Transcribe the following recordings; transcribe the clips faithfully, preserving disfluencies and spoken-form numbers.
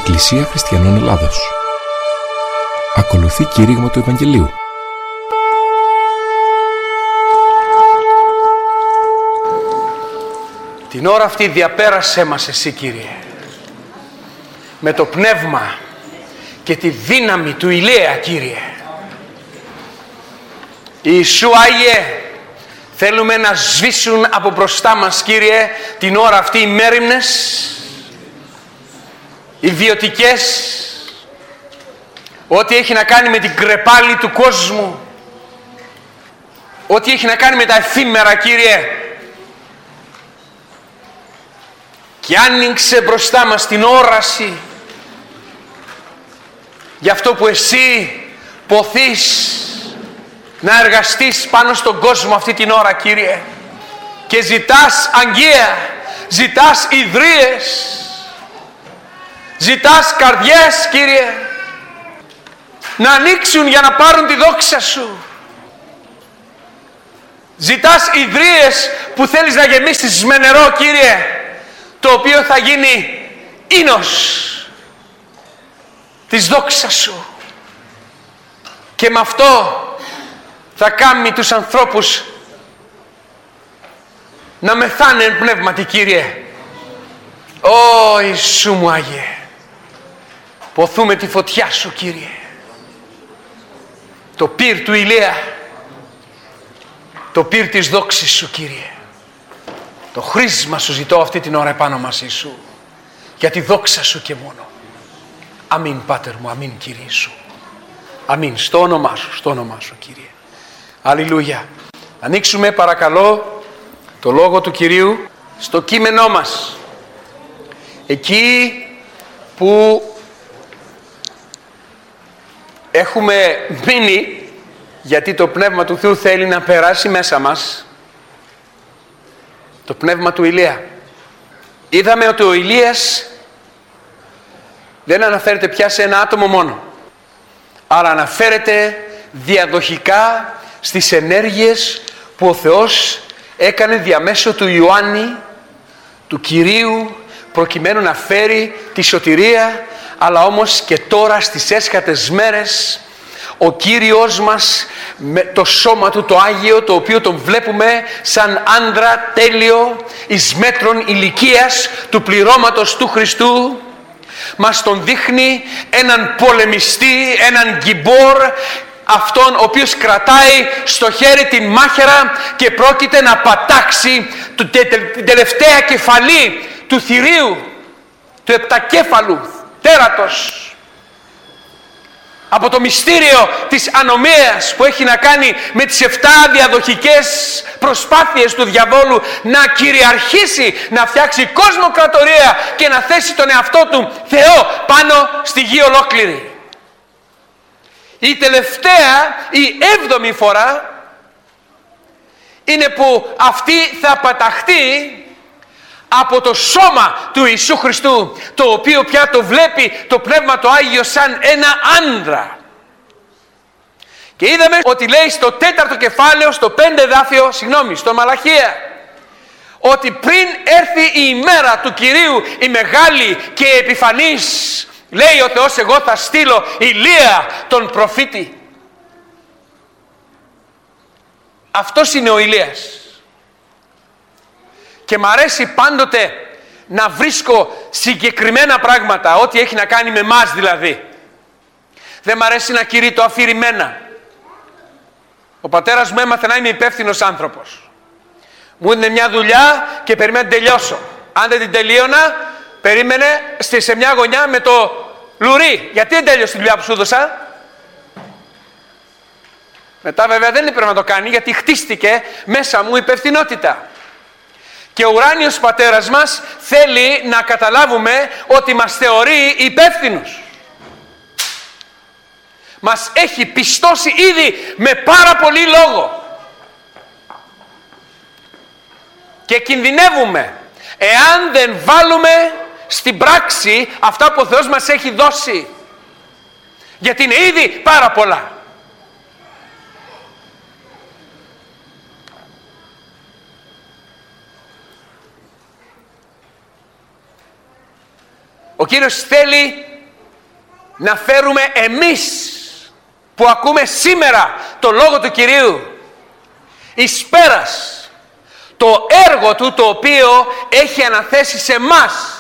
Εκκλησία Χριστιανών Ελλάδος. Ακολουθεί κήρυγμα του Ευαγγελίου. Την ώρα αυτή διαπέρασέ μας εσύ, Κύριε, με το πνεύμα και τη δύναμη του Ηλία, Κύριε. Ιησού Άγιε, θέλουμε να σβήσουν από μπροστά μας, Κύριε, την ώρα αυτή οι μέριμνες, οι βιωτικές, ό,τι έχει να κάνει με την κρεπάλη του κόσμου, ό,τι έχει να κάνει με τα εφήμερα, Κύριε. Και άνοιξε μπροστά μας την όραση για αυτό που εσύ ποθείς να εργαστείς πάνω στον κόσμο αυτή την ώρα, Κύριε. Και ζητάς αγγεία, ζητάς ιδρύες, ζητάς καρδιές, Κύριε, να ανοίξουν για να πάρουν τη δόξα Σου. Ζητάς ιδρύες που θέλεις να γεμίσεις με νερό, Κύριε, το οποίο θα γίνει ίνος της δόξας Σου. Και με αυτό θα κάνει τους ανθρώπους να μεθάνε εν πνεύματι, Κύριε. Ω Ιησού μου Άγιε, ποθούμε τη φωτιά Σου, Κύριε, το πυρ του Ηλία, το πυρ της δόξης Σου, Κύριε. Το χρήσμα Σου ζητώ αυτή την ώρα επάνω μας, Ιησού, για τη δόξα Σου και μόνο. Αμήν, Πάτερ μου, αμήν, Κύριε Ιησού. Αμήν, στο όνομά Σου, στο όνομά Σου, Κύριε. Αλληλούια. Ανοίξουμε παρακαλώ το Λόγο του Κυρίου στο κείμενό μας. Εκεί που έχουμε μείνει, γιατί το Πνεύμα του Θεού θέλει να περάσει μέσα μας, το πνεύμα του Ηλία. Είδαμε ότι ο Ηλίας δεν αναφέρεται πια σε ένα άτομο μόνο, αλλά αναφέρεται διαδοχικά στις ενέργειες που ο Θεός έκανε διαμέσου του Ιωάννη, του Κυρίου, προκειμένου να φέρει τη σωτηρία, αλλά όμως και τώρα στις έσχατες μέρες ο Κύριος μας με το σώμα Του το Άγιο, το οποίο τον βλέπουμε σαν άντρα τέλειο εις μέτρων ηλικίας του πληρώματος του Χριστού, μας τον δείχνει έναν πολεμιστή, έναν γκιμπόρ, αυτόν ο οποίος κρατάει στο χέρι την μάχαιρα και πρόκειται να πατάξει την τελευταία κεφαλή του θηρίου, του επτακέφαλου τέρατος, από το μυστήριο της ανομίας που έχει να κάνει με τις εφτά διαδοχικές προσπάθειες του διαβόλου να κυριαρχήσει, να φτιάξει κοσμοκρατορία και να θέσει τον εαυτό του Θεό πάνω στη γη ολόκληρη. Η τελευταία, η έβδομη φορά είναι που αυτή θα παταχτεί από το σώμα του Ιησού Χριστού, το οποίο πια το βλέπει το Πνεύμα το Άγιο σαν ένα άντρα. Και είδαμε ότι λέει στο τέταρτο κεφάλαιο, στο πέντε εδάφιο, συγγνώμη, στο Μαλαχία, ότι πριν έρθει η ημέρα του Κυρίου, η μεγάλη και επιφανής, λέει ο Θεός, εγώ θα στείλω Ηλία τον προφήτη. Αυτός είναι ο Ηλίας. Και μ' αρέσει πάντοτε να βρίσκω συγκεκριμένα πράγματα, ό,τι έχει να κάνει με εμάς δηλαδή. Δεν μ' αρέσει να κηρύττω αφηρημένα. Ο πατέρας μου έμαθε να είμαι υπεύθυνος άνθρωπος. Μου έδινε μια δουλειά και περίμενε να τελειώσω. Αν δεν την τελείωνα, περίμενε σε μια γωνιά με το λουρί. Γιατί δεν τέλειωσε τη δουλειά που σου έδωσα? Μετά βέβαια δεν έπρεπε να το κάνει, γιατί χτίστηκε μέσα μου υπευθυνότητα. Και ο ουράνιος πατέρας μας θέλει να καταλάβουμε ότι μας θεωρεί υπεύθυνους. Μας έχει πιστώσει ήδη με πάρα πολύ λόγο. Και κινδυνεύουμε εάν δεν βάλουμε στην πράξη αυτά που ο Θεός μας έχει δώσει. Γιατί είναι ήδη πάρα πολλά. Ο Κύριος θέλει να φέρουμε εμείς που ακούμε σήμερα το Λόγο του Κυρίου εις πέρας το έργο Του το οποίο έχει αναθέσει σε μας.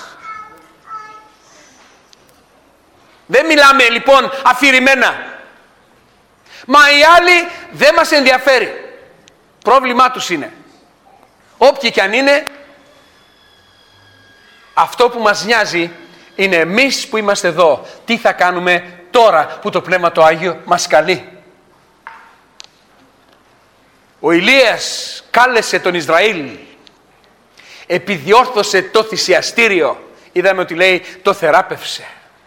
Δεν μιλάμε λοιπόν αφηρημένα. Μα οι άλλοι δεν μας ενδιαφέρει. Πρόβλημά τους είναι. Όποιοι κι αν είναι, αυτό που μας νοιάζει είναι εμείς που είμαστε εδώ. Τι θα κάνουμε τώρα που το Πνεύμα το Άγιο μας καλεί. Ο Ηλίας κάλεσε τον Ισραήλ, επιδιόρθωσε το θυσιαστήριο. Είδαμε ότι λέει το θεράπευσε.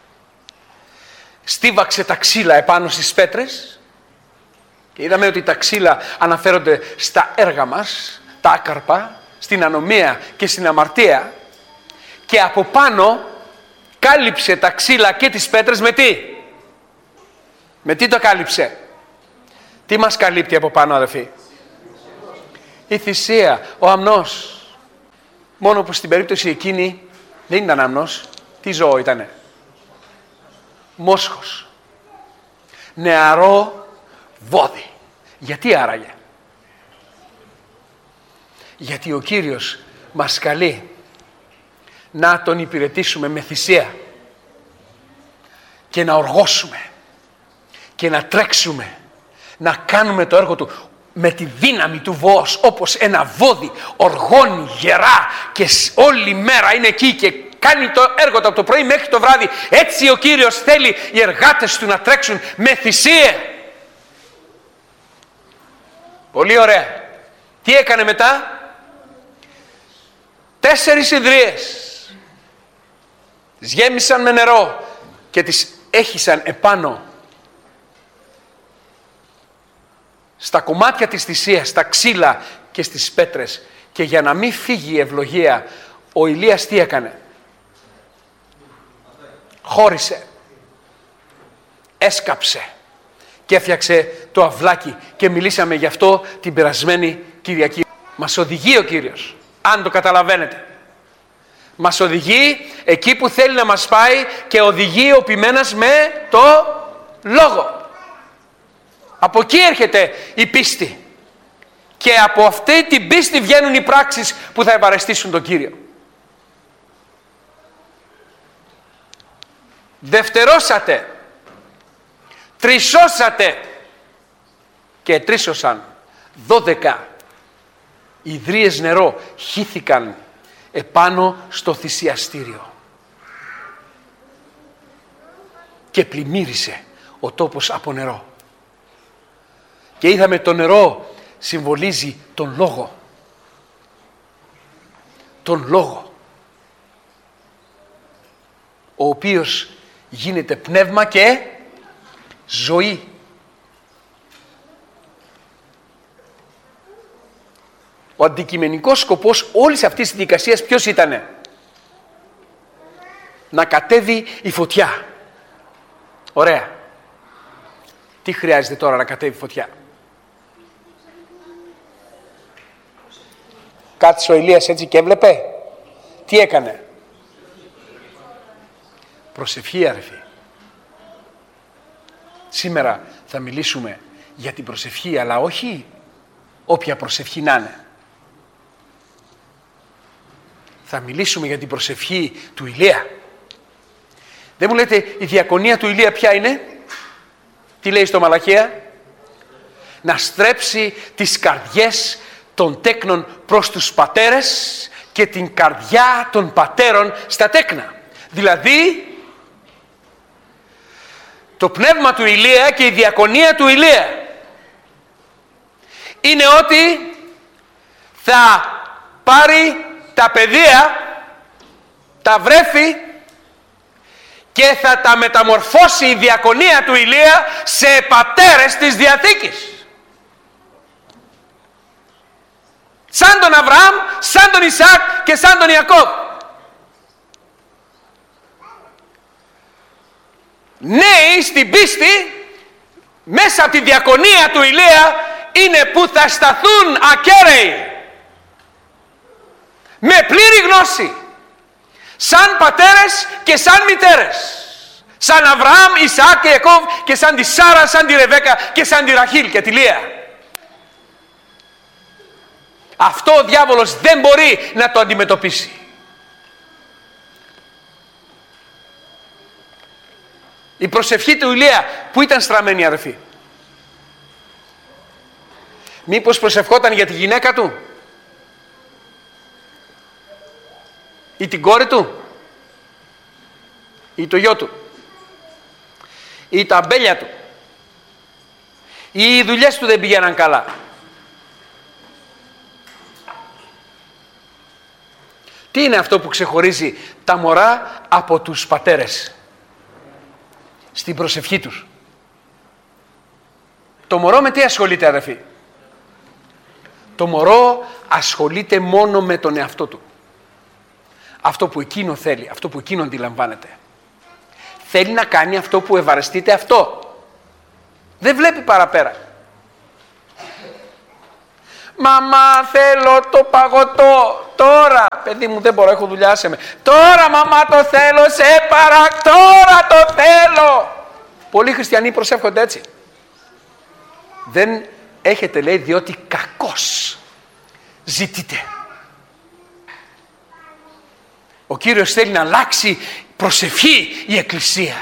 Στίβαξε τα ξύλα επάνω στις πέτρες και είδαμε ότι τα ξύλα αναφέρονται στα έργα μας, τα άκαρπα, στην ανομία και στην αμαρτία, και από πάνω κάλυψε τα ξύλα και τις πέτρες με τι? Με τι το κάλυψε? Τι μας καλύπτει από πάνω, αδελφοί? Η θυσία, ο αμνός. Μόνο που στην περίπτωση εκείνη δεν ήταν αμνός. Τι ζώο ήτανε? Μόσχος. Νεαρό βόδι. Γιατί άραγε? Γιατί ο Κύριος μας καλεί να Τον υπηρετήσουμε με θυσία και να οργώσουμε και να τρέξουμε, να κάνουμε το έργο Του με τη δύναμη του βόος, όπως ένα βόδι οργώνει γερά και όλη μέρα είναι εκεί και κάνει το έργο Του από το πρωί μέχρι το βράδυ. Έτσι ο Κύριος θέλει οι εργάτες Του να τρέξουν με θυσία. Πολύ ωραία. Τι έκανε μετά? Τέσσερις ιδρύες τις γέμισαν με νερό και τις έχισαν επάνω στα κομμάτια της θυσίας, στα ξύλα και στις πέτρες. Και για να μην φύγει η ευλογία, ο Ηλίας τι έκανε? Χώρισε, έσκαψε και έφτιαξε το αυλάκι, και μιλήσαμε γι' αυτό την περασμένη Κυριακή. Μας οδηγεί ο Κύριος, αν το καταλαβαίνετε. Μας οδηγεί εκεί που θέλει να μας πάει, και οδηγεί ο ποιμένας με το Λόγο. Από εκεί έρχεται η πίστη, και από αυτή την πίστη βγαίνουν οι πράξεις που θα ευαρεστήσουν τον Κύριο. Δευτερώσατε, τρισώσατε, και τρίσωσαν δώδεκα ιδρύες νερό, χύθηκαν επάνω στο θυσιαστήριο και πλημμύρισε ο τόπος από νερό. Και είδαμε το νερό συμβολίζει τον Λόγο. Τον Λόγο, ο οποίος γίνεται πνεύμα και ζωή. Ο αντικειμενικός σκοπός όλης αυτής της δικασίας ποιος ήτανε? Να κατέβει η φωτιά. Ωραία. Τι χρειάζεται τώρα να κατέβει η φωτιά? Κάτσε ο Ηλίας έτσι και έβλεπε. Τι έκανε? Προσευχή, αρεφή. Σήμερα θα μιλήσουμε για την προσευχή, αλλά όχι όποια προσευχή να είναι. Θα μιλήσουμε για την προσευχή του Ηλία. Δεν μου λέτε η διακονία του Ηλία ποια είναι? Τι λέει στο Μαλαχία? Να στρέψει τις καρδιές των τέκνων προς τους πατέρες και την καρδιά των πατέρων στα τέκνα. Δηλαδή το πνεύμα του Ηλία και η διακονία του Ηλία είναι ότι θα πάρει τα παιδεία, τα βρέφη, και θα τα μεταμορφώσει η διακονία του Ηλία σε πατέρες της Διαθήκης. Σαν τον Αβραάμ, σαν τον Ισαάκ και σαν τον Ιακώβ. Νέοι στην πίστη, μέσα από τη διακονία του Ηλία, είναι που θα σταθούν ακέραιοι, με πλήρη γνώση, σαν πατέρες και σαν μητέρες. Σαν Αβραάμ, Ισαάκ και Ιακώβ και σαν τη Σάρα, σαν τη Ρεβέκα και σαν τη Ραχήλ και τη Λία. Αυτό ο διάβολος δεν μπορεί να το αντιμετωπίσει. Η προσευχή του Ηλία που ήταν στραμμένη, αδερφοί? Μήπως προσευχόταν για τη γυναίκα του ή την κόρη του ή το γιο του ή τα αμπέλια του ή οι δουλειές του δεν πηγαίναν καλά? Τι είναι αυτό που ξεχωρίζει τα μωρά από τους πατέρες στην προσευχή τους? Το μωρό με τι ασχολείται, αδερφοί? Το μωρό ασχολείται μόνο με τον εαυτό του. Αυτό που εκείνο θέλει, αυτό που εκείνο αντιλαμβάνεται. Θέλει να κάνει αυτό που ευαρεστείται αυτό. Δεν βλέπει παραπέρα. Μαμά, θέλω το παγωτό. Τώρα, παιδί μου, δεν μπορώ, έχω δουλειά, σε με. Τώρα, μαμά, το θέλω, σε παρακαλώ, τώρα το θέλω. Πολλοί χριστιανοί προσεύχονται έτσι. Δεν έχετε, λέει, διότι κακώς ζητείτε. Ο Κύριος θέλει να αλλάξει προσευχή η Εκκλησία.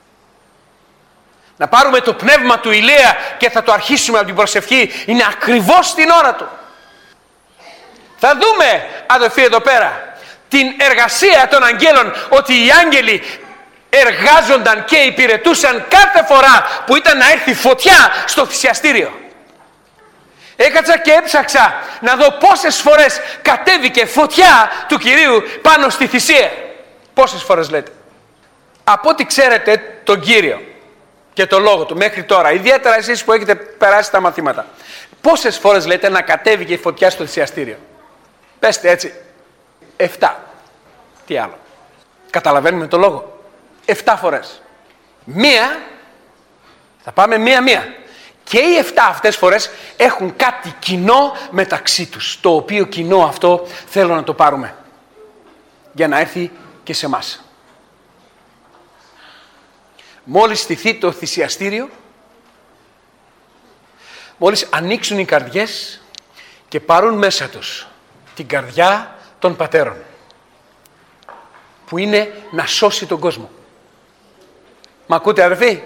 Να πάρουμε το πνεύμα του Ηλία και θα το αρχίσουμε από την προσευχή. Είναι ακριβώς την ώρα του. Θα δούμε, αδελφοί, εδώ πέρα την εργασία των αγγέλων, ότι οι άγγελοι εργάζονταν και υπηρετούσαν κάθε φορά που ήταν να έρθει φωτιά στο θυσιαστήριο. Έκατσα και έψαξα να δω πόσες φορές κατέβηκε φωτιά του Κυρίου πάνω στη θυσία. Πόσες φορές λέτε? Από ό,τι ξέρετε τον Κύριο και το λόγο του μέχρι τώρα, ιδιαίτερα εσείς που έχετε περάσει τα μαθήματα, πόσες φορές λέτε να κατέβηκε η φωτιά στο θυσιαστήριο? Πέστε έτσι. Εφτά. Τι άλλο? Καταλαβαίνουμε το λόγο? Εφτά φορές. Μία, θα πάμε μία-μία. Και οι εφτά αυτές φορές έχουν κάτι κοινό μεταξύ τους. Το οποίο κοινό αυτό θέλω να το πάρουμε για να έρθει και σε εμάς. Μόλις στηθεί το θυσιαστήριο, μόλις ανοίξουν οι καρδιές και πάρουν μέσα τους την καρδιά των πατέρων, που είναι να σώσει τον κόσμο. Μ' ακούτε, αδερφοί?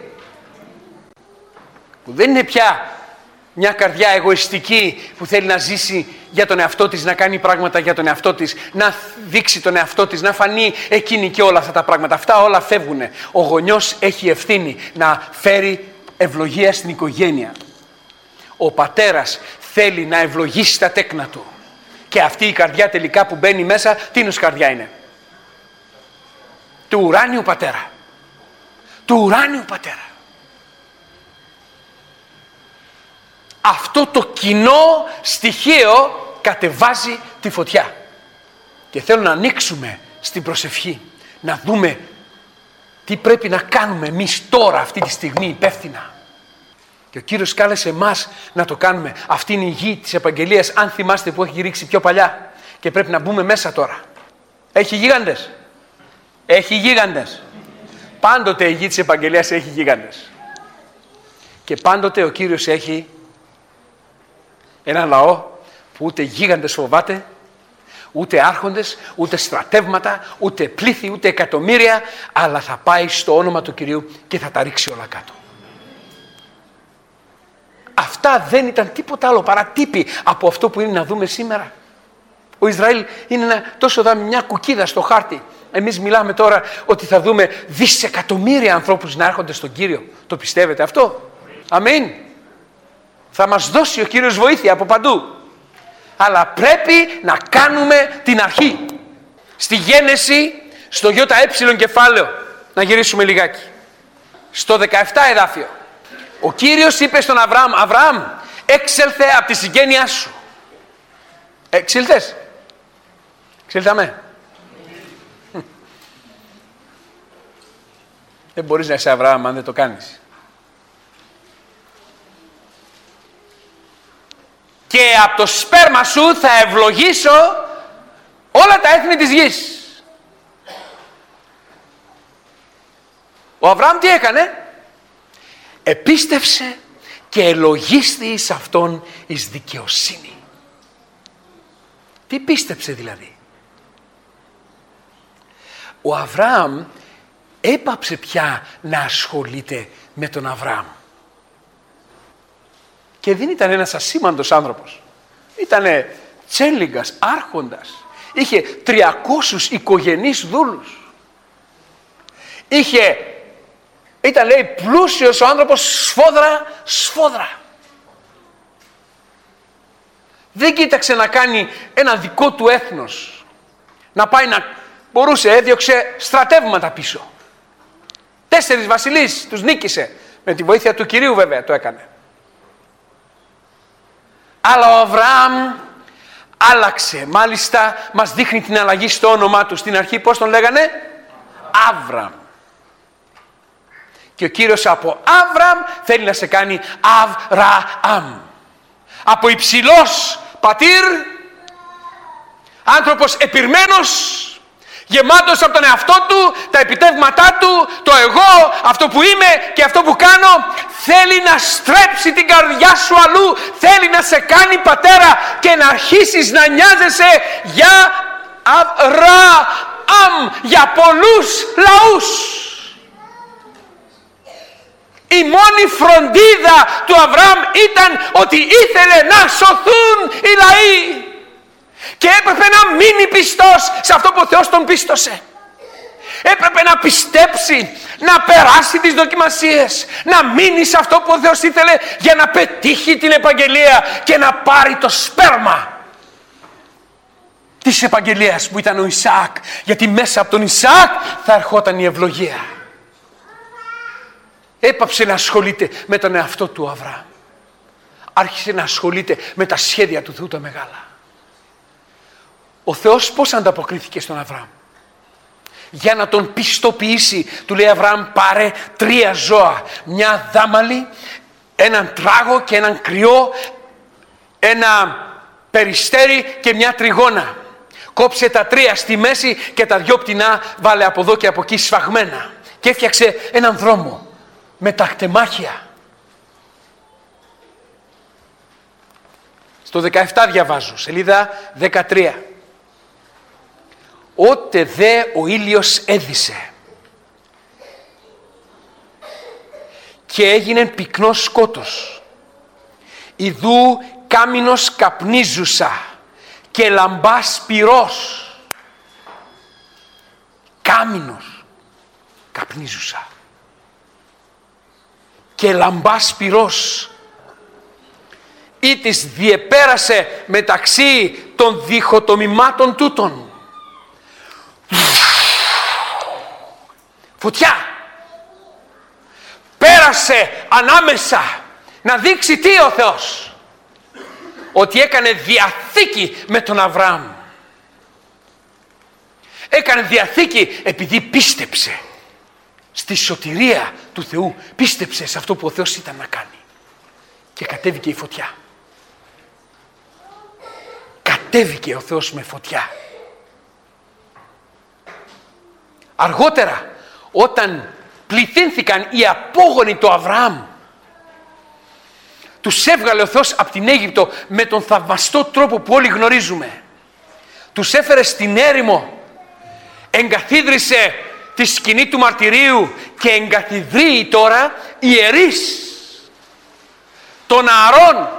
Που δεν είναι πια μια καρδιά εγωιστική που θέλει να ζήσει για τον εαυτό της, να κάνει πράγματα για τον εαυτό της, να δείξει τον εαυτό της, να φανεί εκείνη και όλα αυτά τα πράγματα. Αυτά όλα φεύγουνε. Ο γονιός έχει ευθύνη να φέρει ευλογία στην οικογένεια. Ο πατέρας θέλει να ευλογήσει τα τέκνα του. Και αυτή η καρδιά τελικά που μπαίνει μέσα, τίνος καρδιά είναι? Του ουράνιου πατέρα. Του ουράνιου πατέρα. Αυτό το κοινό στοιχείο κατεβάζει τη φωτιά. Και θέλω να ανοίξουμε στην προσευχή, να δούμε τι πρέπει να κάνουμε εμείς τώρα αυτή τη στιγμή υπεύθυνα. Και ο Κύριος κάλεσε εμάς να το κάνουμε. Αυτή είναι η γη της επαγγελίας, αν θυμάστε, που έχει ρίξει πιο παλιά. Και πρέπει να μπούμε μέσα τώρα. Έχει γίγαντες. Έχει γίγαντες. Πάντοτε η γη της επαγγελίας έχει γίγαντες. Και πάντοτε ο Κύριος έχει ένα λαό που ούτε γίγαντες φοβάται, ούτε άρχοντες, ούτε στρατεύματα, ούτε πλήθη, ούτε εκατομμύρια, αλλά θα πάει στο όνομα του Κυρίου και θα τα ρίξει όλα κάτω. Αυτά δεν ήταν τίποτα άλλο παρά τύποι από αυτό που είναι να δούμε σήμερα. Ο Ισραήλ είναι ένα, τόσο δάμε μια κουκίδα στο χάρτη. Εμείς μιλάμε τώρα ότι θα δούμε δισεκατομμύρια ανθρώπους να έρχονται στον Κύριο. Το πιστεύετε αυτό? Αμήν. Θα μας δώσει ο Κύριος βοήθεια από παντού. Αλλά πρέπει να κάνουμε την αρχή. Στη Γένεση, στο ΙΕ κεφάλαιο, να γυρίσουμε λιγάκι. Στο δεκαεπτά εδάφιο. Ο Κύριος είπε στον Αβραάμ, Αβραάμ, έξελθε από τη συγγένειά σου. Εξήλθες? Εξήλθαμε? Δεν μπορείς να είσαι Αβραάμ αν δεν το κάνεις. Και από το σπέρμα σου θα ευλογήσω όλα τα έθνη της γης. Ο Αβραάμ τι έκανε? Επίστευσε και ελογίστη εις αυτόν εις δικαιοσύνη. Τι πίστεψε δηλαδή? Ο Αβραάμ έπαψε πια να ασχολείται με τον Αβραάμ. Και δεν ήταν ένας ασήμαντος άνθρωπος. Ήτανε τσέλιγκας, άρχοντας. Είχε τριακόσιους οικογενείς δούλους. Είχε, ήταν λέει πλούσιος ο άνθρωπος, σφόδρα, σφόδρα. Δεν κοίταξε να κάνει ένα δικό του έθνος. Να πάει να μπορούσε, έδιωξε στρατεύματα πίσω. Τέσσερις βασιλείς τους νίκησε. Με τη βοήθεια του Κυρίου βέβαια το έκανε. Αλλά ο Αβραάμ άλλαξε. Μάλιστα μας δείχνει την αλλαγή στο όνομά του. Στην αρχή πώς τον λέγανε? Άβραμ. Και ο Κύριος από Άβραμ θέλει να σε κάνει Αβραάμ. Από υψηλός πατήρ, άνθρωπος επιρμένος, γεμάτος από τον εαυτό του, τα επιτεύγματά του, το εγώ, αυτό που είμαι και αυτό που κάνω, θέλει να στρέψει την καρδιά σου αλλού, θέλει να σε κάνει πατέρα και να αρχίσεις να νοιάζεσαι για Αβραάμ, για πολλούς λαούς. Η μόνη φροντίδα του Αβραάμ ήταν ότι ήθελε να σωθούν οι λαοί. Και έπρεπε να μείνει πιστός σε αυτό που ο Θεός τον πίστωσε. Έπρεπε να πιστέψει, να περάσει τις δοκιμασίες, να μείνει σε αυτό που ο Θεός ήθελε για να πετύχει την επαγγελία και να πάρει το σπέρμα της επαγγελίας που ήταν ο Ισαάκ. Γιατί μέσα από τον Ισαάκ θα ερχόταν η ευλογία. Έπαψε να ασχολείται με τον εαυτό του Αβραάμ. Άρχισε να ασχολείται με τα σχέδια του Θεού τα μεγάλα. Ο Θεός πώς ανταποκρίθηκε στον Αβραάμ? Για να τον πιστοποιήσει, του λέει Αβραάμ, πάρε τρία ζώα. Μια δάμαλη, έναν τράγο και έναν κρυό, ένα περιστέρι και μια τριγώνα. Κόψε τα τρία στη μέση και τα δυο πτηνά βάλε από εδώ και από εκεί σφαγμένα. Και έφτιαξε έναν δρόμο με τα κτεμάχια. Στο δεκαεπτά διαβάζω, σελίδα δεκατρία. Ότε δε ο ήλιος έδισε και έγινε πυκνός σκότος, ιδού κάμινος καπνίζουσα και λαμπάς πυρός. Κάμινος καπνίζουσα και λαμπάς πυρός, ή της διεπέρασε μεταξύ των διχοτομημάτων τούτων. Φωτιά πέρασε ανάμεσα να δείξει τι ο Θεός? Ότι έκανε διαθήκη με τον Αβραάμ. Έκανε διαθήκη επειδή πίστεψε στη σωτηρία του Θεού. Πίστεψε σε αυτό που ο Θεός ήταν να κάνει. Και κατέβηκε η φωτιά. Κατέβηκε ο Θεός με φωτιά. Αργότερα, όταν πληθύνθηκαν οι απόγονοι του Αβραάμ, τους έβγαλε ο Θεός από την Αίγυπτο με τον θαυμαστό τρόπο που όλοι γνωρίζουμε. Τους έφερε στην έρημο, εγκαθίδρυσε τη σκηνή του μαρτυρίου και εγκαθιδρύει τώρα ιερείς τον Ααρών,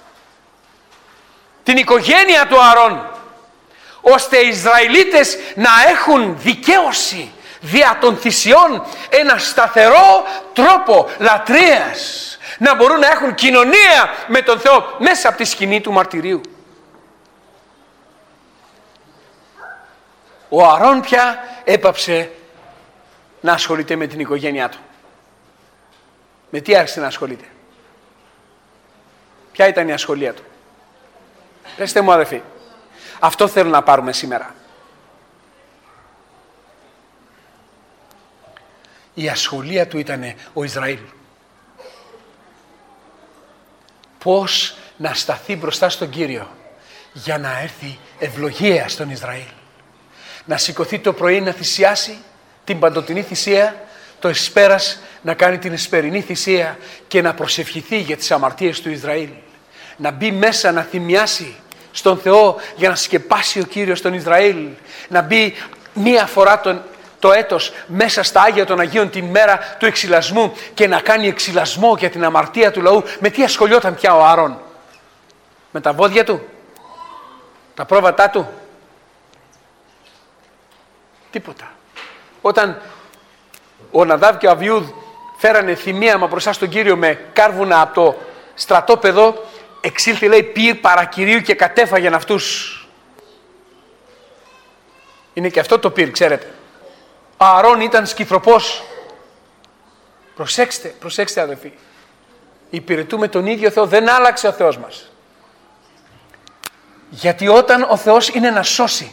την οικογένεια του Ααρών, ώστε οι Ισραηλίτες να έχουν δικαίωση δια των θυσιών, ένα σταθερό τρόπο λατρείας, να μπορούν να έχουν κοινωνία με τον Θεό μέσα από τη σκηνή του μαρτυρίου. Ο Ααρών πια έπαψε να ασχολείται με την οικογένειά του. Με τι άρχισε να ασχολείται? Ποια ήταν η ασχολία του? Πεςτε μου αδελφοί. Αυτό θέλω να πάρουμε σήμερα. Η ασχολία του ήταν ο Ισραήλ. Πώς να σταθεί μπροστά στον Κύριο για να έρθει ευλογία στον Ισραήλ. Να σηκωθεί το πρωί να θυσιάσει την παντοτινή θυσία, το εσπέρας να κάνει την εσπερινή θυσία και να προσευχηθεί για τις αμαρτίες του Ισραήλ. Να μπει μέσα να θυμιάσει στον Θεό για να σκεπάσει ο Κύριος τον Ισραήλ. Να μπει μία φορά τον, το έτος μέσα στα Άγια των Αγίων τη μέρα του εξυλασμού και να κάνει εξυλασμό για την αμαρτία του λαού. Με τι ασχολιόταν πια ο Άρων? Με τα βόδια του? Τα πρόβατά του? Τίποτα. Όταν ο Ναδάβ και ο Αβιούδ φέρανε θυμίαμα μπροστά στον Κύριο με κάρβουνα από το στρατόπεδο, εξήλθε, λέει, πυρ παρακυρίου και κατέφαγεν αυτούς. Είναι και αυτό το πυρ, ξέρετε. Ο Ααρών ήταν σκυθροπός. Προσέξτε, προσέξτε αδελφοί. Υπηρετούμε τον ίδιο Θεό, δεν άλλαξε ο Θεός μας. Γιατί όταν ο Θεός είναι να σώσει,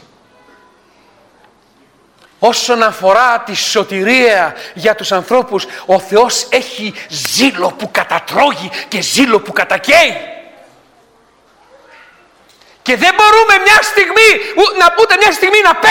όσον αφορά τη σωτηρία για τους ανθρώπους, ο Θεός έχει ζήλο που κατατρώγει και ζήλο που κατακαίει. Και δεν μπορούμε μια στιγμή, να πούτε μια στιγμή να